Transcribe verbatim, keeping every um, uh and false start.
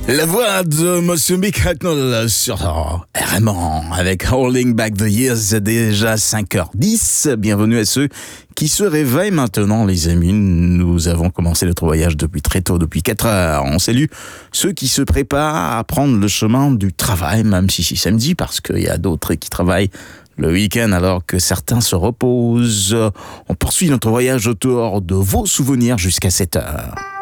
La voix de Monsieur Mick Hucknall sur R M A avec Holding Back the Years, déjà cinq heures dix. Bienvenue à ceux qui se réveillent maintenant, les amis. Nous avons commencé notre voyage depuis très tôt, depuis quatre heures. On salue ceux qui se préparent à prendre le chemin du travail, même si c'est samedi, parce qu'il y a d'autres qui travaillent le week-end alors que certains se reposent. On poursuit notre voyage autour de vos souvenirs jusqu'à sept heures.